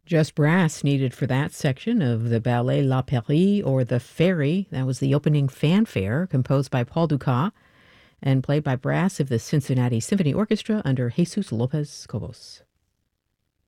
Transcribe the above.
Just brass needed for that section of the ballet La Pairie, or The Ferry. That was the opening fanfare, composed by Paul Dukas and played by brass of the Cincinnati Symphony Orchestra under Jesus Lopez Cobos.